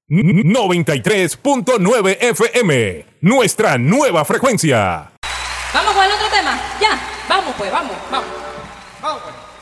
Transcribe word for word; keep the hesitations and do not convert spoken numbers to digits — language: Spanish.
noventa y tres punto nueve F M, nuestra nueva frecuencia. Vamos con el otro tema. Ya, vamos pues, vamos, vamos. Vamos pues.